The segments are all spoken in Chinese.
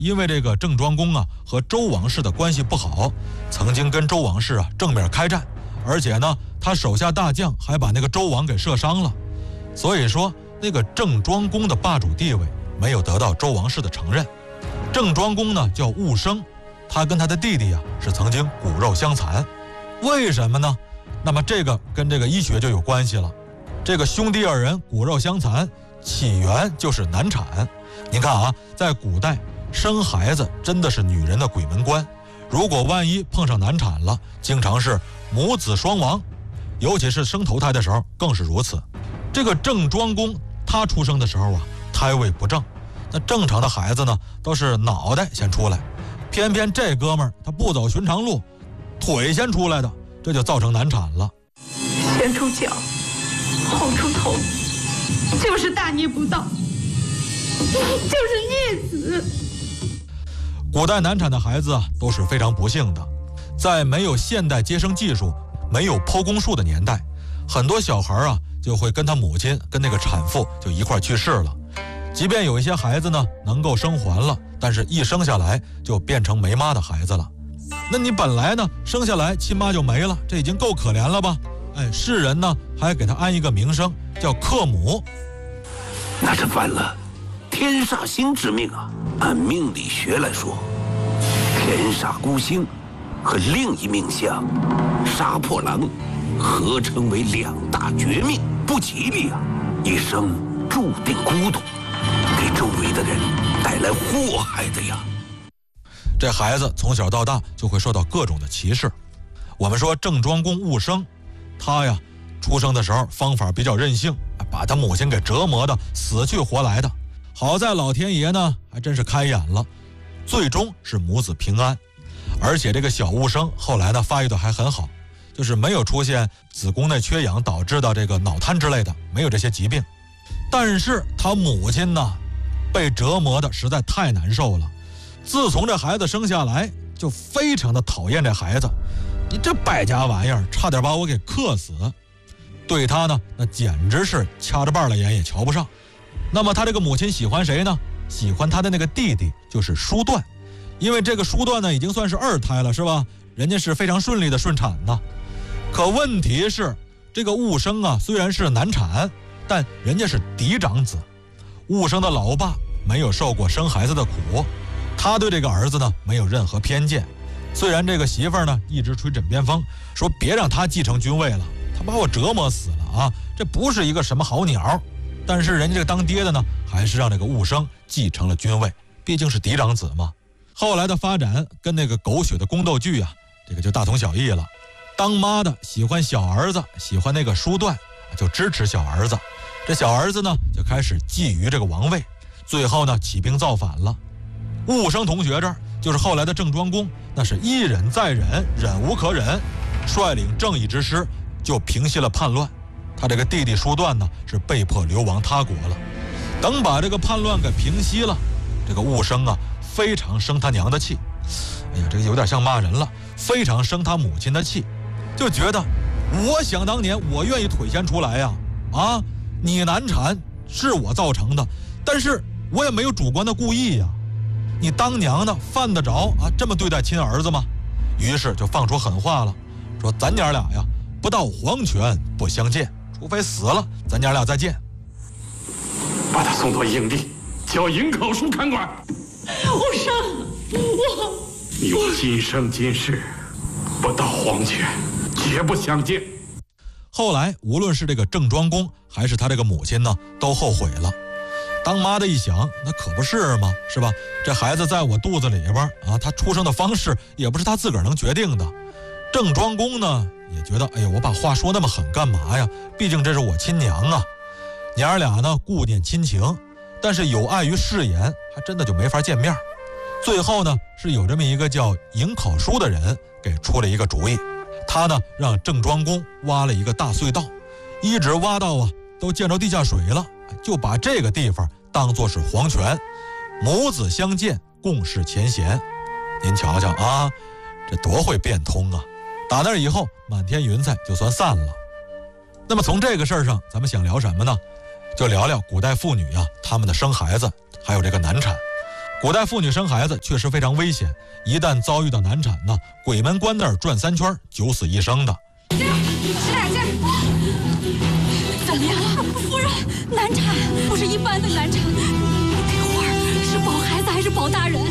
因为这个郑庄公啊和周王室的关系不好，曾经跟周王室啊正面开战，而且呢他手下大将还把那个周王给射伤了，所以说那个郑庄公的霸主地位没有得到周王室的承认。郑庄公呢叫寤生，他跟他的弟弟啊是曾经骨肉相残。为什么呢？那么这个跟这个医学就有关系了。这个兄弟二人骨肉相残，起源就是难产。您看啊，在古代生孩子真的是女人的鬼门关，如果万一碰上难产了，经常是母子双亡，尤其是生头胎的时候更是如此。这个郑庄公他出生的时候啊，胎位不正，那正常的孩子呢都是脑袋先出来，偏偏这哥们儿他不走寻常路，腿先出来的，这就造成难产了。 先出脚，后出头，就是大逆不道，就是逆子。 古代难产的孩子啊都是非常不幸的，在没有现代接生技术、没有剖宫术的年代，很多小孩啊就会跟他母亲跟那个产妇就一块去世了。即便有一些孩子呢能够生还了，但是一生下来就变成没妈的孩子了。那你本来呢生下来亲妈就没了，这已经够可怜了吧？世人呢还给他安一个名声叫克母， 那是犯了天煞星之命啊！按命理学来说，天煞孤星和另一命相杀破狼合称为两大绝命，不吉利啊！一生注定孤独，给周围的人带来祸害的呀。 这孩子从小到大就会受到各种的歧视。我们说郑庄公寤生，他呀出生的时候方法比较任性，把他母亲给折磨的死去活来的。好在老天爷呢还真是开眼了，最终是母子平安。而且这个小寤生后来呢发育的还很好，就是没有出现子宫内缺氧导致的这个脑瘫之类的，没有这些疾病。但是他母亲呢被折磨的实在太难受了，自从这孩子生下来就非常的讨厌这孩子，你这败家玩意儿差点把我给克死。对他呢那简直是掐着半拉眼也瞧不上。那么他这个母亲喜欢谁呢？喜欢他的那个弟弟，就是叔段。因为这个叔段呢已经算是二胎了，是吧？人家是非常顺利的顺产呢。可问题是这个寤生啊虽然是难产，但人家是嫡长子。寤生的老爸没有受过生孩子的苦，他对这个儿子呢没有任何偏见。虽然这个媳妇儿呢一直吹枕边风，说别让他继承君位了，他把我折磨死了啊，这不是一个什么好鸟。但是人家这个当爹的呢还是让这个寤生继承了君位，毕竟是嫡长子嘛。后来的发展跟那个狗血的宫斗剧啊，这个就大同小异了。当妈的喜欢小儿子，喜欢那个叔段，就支持小儿子。这小儿子呢就开始觊觎这个王位，最后呢起兵造反了。寤生同学这儿就是后来的郑庄公，那是一忍再忍，忍无可忍，率领正义之师就平息了叛乱。他这个弟弟叔段呢是被迫流亡他国了。等把这个叛乱给平息了，这个寤生啊非常生他娘的气。哎呀，这个有点像骂人了，非常生他母亲的气，就觉得我想当年我愿意腿先出来呀，你难产是我造成的，但是我也没有主观的故意呀，你当娘的犯得着这么对待亲儿子吗？于是就放出狠话了，说咱娘俩呀不到黄泉不相见，除非死了咱娘俩再见。 把他送到营地，叫营口书看管。 寤生， 你我今生今世不到黄泉绝不相见。 后来无论是这个郑庄公还是他这个母亲呢都后悔了。当妈的一想，那可不是吗？是吧？这孩子在我肚子里边他出生的方式也不是他自个儿能决定的。郑庄公呢也觉得，哎呀，我把话说那么狠干嘛呀？毕竟这是我亲娘啊。娘儿俩呢顾念亲情，但是有碍于誓言，还真的就没法见面。最后呢是有这么一个叫颍考叔的人给出了一个主意，他呢让郑庄公挖了一个大隧道，一直挖到都见着地下水了，就把这个地方当作是黄泉，母子相见，共事前嫌。您瞧瞧这多会变通啊！打那以后满天云彩就算散了。那么从这个事儿上咱们想聊什么呢？就聊聊古代妇女她们的生孩子还有这个难产。 古代妇女生孩子确实非常危险，一旦遭遇到难产呢，鬼门关那儿转3圈，九死一生的。 使俩劲儿！怎么样啊，夫人？难产不是一般的难产，这会儿是保孩子还是保大人？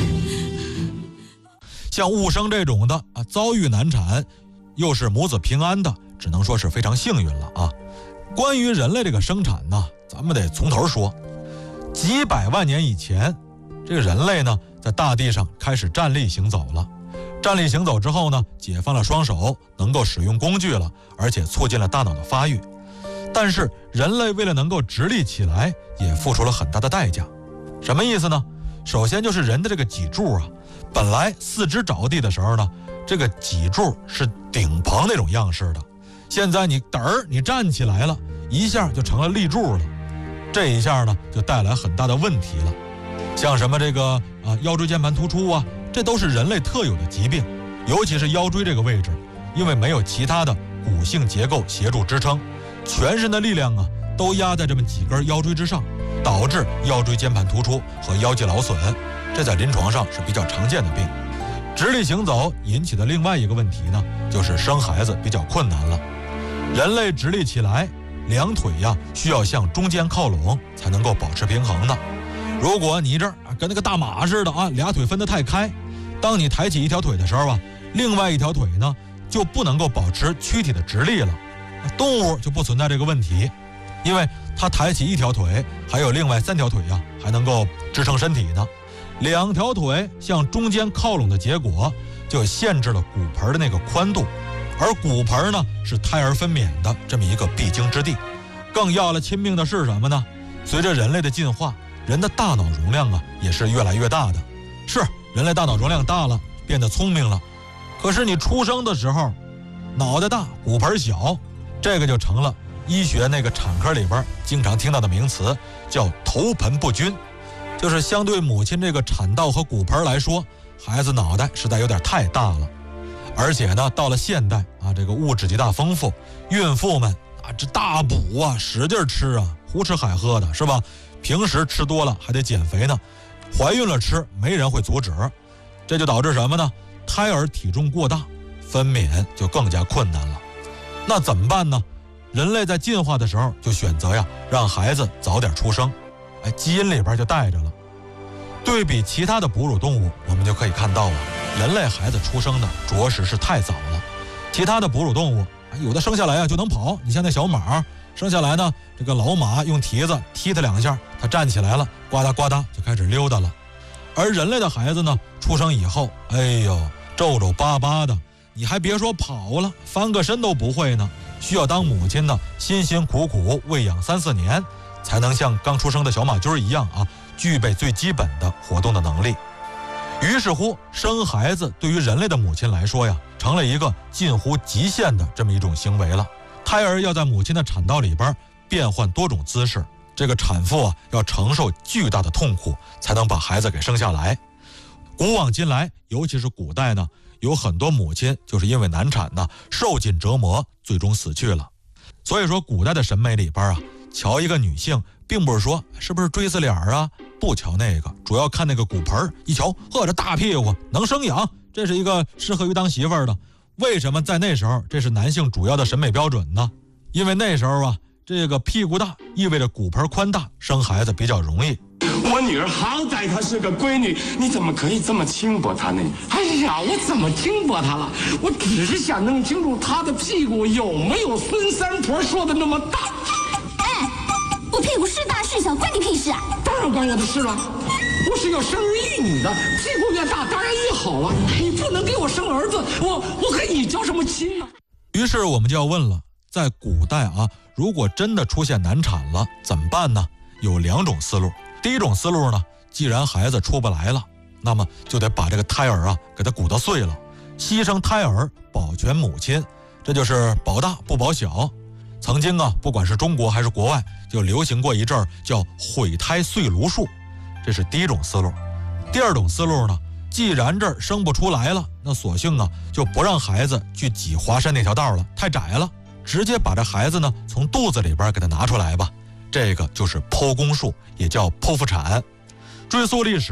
像雾生这种的啊，遭遇难产，又是母子平安的，只能说是非常幸运了啊。关于人类这个生产呢，咱们得从头说。几百万年以前，这个人类呢，在大地上开始站立行走了。站立行走之后呢，解放了双手，能够使用工具了，而且促进了大脑的发育。但是人类为了能够直立起来，也付出了很大的代价。什么意思呢？首先就是人的这个脊柱啊，本来四肢着地的时候呢，这个脊柱是顶棚那种样式的，现在你你站起来了，一下就成了立柱了。这一下呢，就带来很大的问题了。像什么这个腰椎间盘突出啊，这都是人类特有的疾病，尤其是腰椎这个位置，因为没有其他的骨性结构协助支撑，全身的力量啊都压在这么几根腰椎之上，导致腰椎间盘突出和腰肌劳损，这在临床上是比较常见的病。直立行走引起的另外一个问题呢，就是生孩子比较困难了。人类直立起来，两腿呀需要向中间靠拢才能够保持平衡的。如果你这儿跟那个大马似的啊，俩腿分得太开，当你抬起一条腿的时候啊，另外一条腿呢就不能够保持躯体的直立了。动物就不存在这个问题，因为它抬起一条腿，还有另外3条腿呀还能够支撑身体呢。2条腿向中间靠拢的结果，就限制了骨盆的那个宽度，而骨盆呢是胎儿分娩的这么一个必经之地。更要了亲命的是什么呢？随着人类的进化，人的大脑容量啊也是越来越大的。是人类大脑容量大了，变得聪明了，可是你出生的时候脑袋大骨盆小，这个就成了医学那个产科里边经常听到的名词，叫头盆不均。就是相对母亲这个产道和骨盆来说，孩子脑袋实在有点太大了。而且呢，到了现代啊，这个物质极大丰富，孕妇们啊这大补啊，使劲吃啊，胡吃海喝的是吧？平时吃多了还得减肥呢，怀孕了吃没人会阻止，这就导致什么呢？胎儿体重过大，分娩就更加困难了。那怎么办呢？人类在进化的时候就选择呀，让孩子早点出生，基因里边就带着了。对比其他的哺乳动物，我们就可以看到啊，人类孩子出生的着实是太早了。其他的哺乳动物有的生下来啊就能跑，你像那小马生下来呢，这个老马用蹄子踢它2下，它站起来了，呱嗒呱嗒就开始溜达了。而人类的孩子呢，出生以后，哎呦，皱皱巴巴的，你还别说跑了，翻个身都不会呢，需要当母亲呢辛辛苦苦喂养3、4年，才能像刚出生的小马驹一样啊，具备最基本的活动的能力。于是乎，生孩子对于人类的母亲来说呀，成了一个近乎极限的这么一种行为了。胎儿要在母亲的产道里边变换多种姿势，这个产妇啊要承受巨大的痛苦，才能把孩子给生下来。古往今来，尤其是古代呢，有很多母亲就是因为难产呢，受尽折磨，最终死去了。所以说，古代的审美里边啊，瞧一个女性，并不是说是不是锥子脸啊，不瞧那个，主要看那个骨盆，一瞧，呵，这大屁股能生养，这是一个适合于当媳妇儿的。为什么在那时候这是男性主要的审美标准呢？因为那时候啊，这个屁股大意味着骨盆宽大，生孩子比较容易。 我女儿好歹她是个闺女，你怎么可以这么轻薄她呢？ 哎呀，我怎么轻薄她了？我只是想弄清楚她的屁股有没有孙三婆说的那么大。 哎，我屁股是大是小关你屁事啊！ 当然关我的事了，我是要生儿育女的，屁股越大当然越好了。你不能给我生儿子，我跟你交什么亲呢？ 于是我们就要问了，在古代啊，如果真的出现难产了怎么办呢？有2种思路。第一种思路呢，既然孩子出不来了，那么就得把这个胎儿啊给它鼓捣碎了，牺牲胎儿保全母亲，这就是保大不保小。曾经啊，不管是中国还是国外，就流行过一阵儿叫毁胎碎颅术，这是第一种思路。第二种思路呢，既然这儿生不出来了，那索性啊就不让孩子去挤华山那条道了，太窄了，直接把这孩子呢从肚子里边给他拿出来吧。这个就是剖宫术，也叫剖腹产。追溯历史，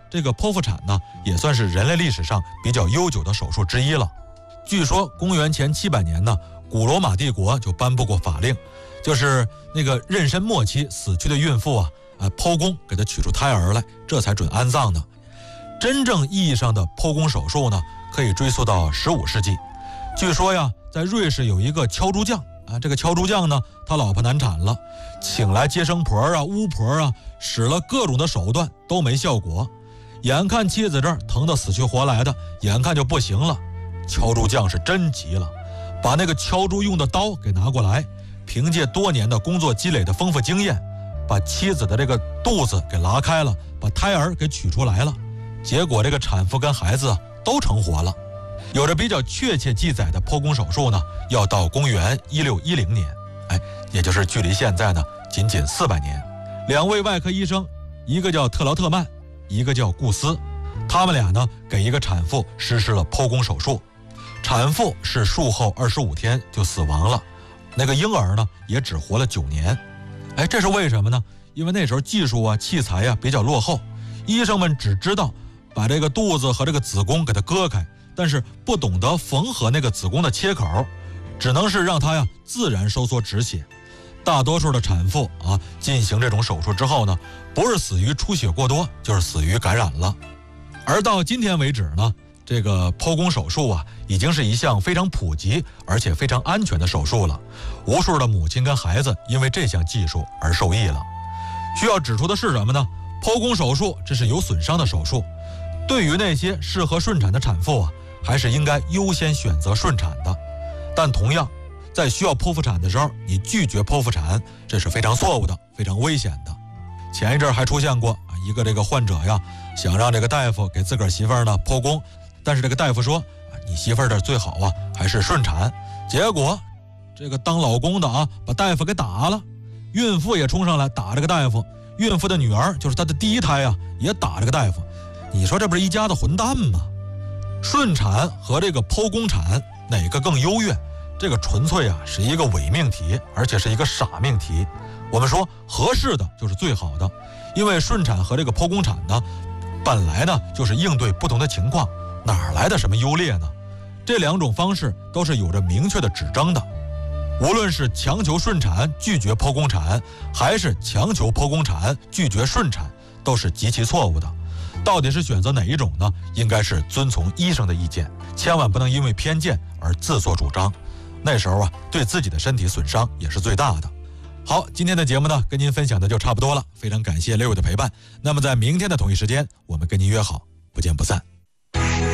这个剖腹产呢，也算是人类历史上比较悠久的手术之一了。据说公元前700年呢，古罗马帝国就颁布过法令，就是那个妊娠末期死去的孕妇啊，剖宫给她取出胎儿来，这才准安葬的。真正意义上的剖宫手术呢，可以追溯到15世纪。据说呀，在瑞士有一个敲竹匠啊，这个敲竹匠呢，他老婆难产了，请来接生婆啊、巫婆啊，使了各种的手段都没效果。眼看妻子这儿疼得死去活来的，眼看就不行了，敲竹匠是真急了，把那个敲竹用的刀给拿过来，凭借多年的工作积累的丰富经验，把妻子的这个肚子给拉开了，把胎儿给取出来了。结果这个产妇跟孩子都成活了。有着比较确切记载的剖宫手术呢，要到公元1610年，也就是距离现在呢仅仅400年。2位外科医生，一个叫特劳特曼，一个叫顾斯，他们俩呢给一个产妇实施了剖宫手术。产妇是术后25天就死亡了，那个婴儿呢也只活了9年。这是为什么呢？因为那时候技术啊、器材啊比较落后，医生们只知道把这个肚子和这个子宫给它割开，但是不懂得缝合那个子宫的切口，只能是让它呀自然收缩止血。大多数的产妇啊进行这种手术之后呢，不是死于出血过多，就是死于感染了。而到今天为止呢，这个剖宫手术啊已经是一项非常普及而且非常安全的手术了。无数的母亲跟孩子因为这项技术而受益了。需要指出的是什么呢？剖宫手术这是有损伤的手术，对于那些适合顺产的产妇啊，还是应该优先选择顺产的。但同样，在需要剖腹产的时候，你拒绝剖腹产，这是非常错误的，非常危险的。前一阵还出现过一个这个患者呀，想让这个大夫给自个儿媳妇儿呢剖宫，但是这个大夫说，你媳妇儿这最好啊还是顺产。结果这个当老公的啊把大夫给打了，孕妇也冲上来打这个大夫，孕妇的女儿就是她的第一胎啊也打这个大夫。你说这不是一家子混蛋吗？顺产和这个剖宫产哪个更优越？这个纯粹啊是一个伪命题，而且是一个傻命题。我们说合适的就是最好的，因为顺产和这个剖宫产呢，本来呢就是应对不同的情况，哪来的什么优劣呢？这两种方式都是有着明确的指征的。无论是强求顺产拒绝剖宫产，还是强求剖宫产拒绝顺产，都是极其错误的。到底是选择哪一种呢？应该是遵从医生的意见，千万不能因为偏见而自作主张。那时候啊，对自己的身体损伤也是最大的。好，今天的节目呢，跟您分享的就差不多了，非常感谢6位的陪伴。那么在明天的同一时间，我们跟您约好，不见不散。